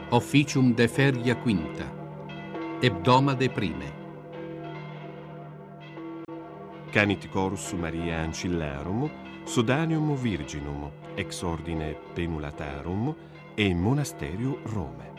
officium de feria quinta, hebdomade prime. Canit chorus Sumaria ancillarum, Sodanium Virginum, ex ordine Penulatarum, e Monasterium Rome.